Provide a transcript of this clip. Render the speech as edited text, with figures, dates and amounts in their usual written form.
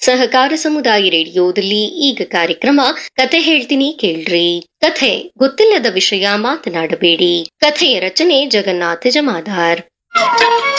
ಸಹಕಾರ ಸಮುದಾಯ ರೇಡಿಯೋದಲ್ಲಿ ಈಗ ಕಾರ್ಯಕ್ರಮ ಕತೆ ಹೇಳ್ತೀನಿ ಕೇಳ್ರಿ. ಕಥೆ ಗೊತ್ತಿಲ್ಲದ ವಿಷಯ ಮಾತನಾಡಬೇಡಿ. ಕಥೆಯ ರಚನೆ ಜಗನ್ನಾಥ ಜಮಾದಾರ್.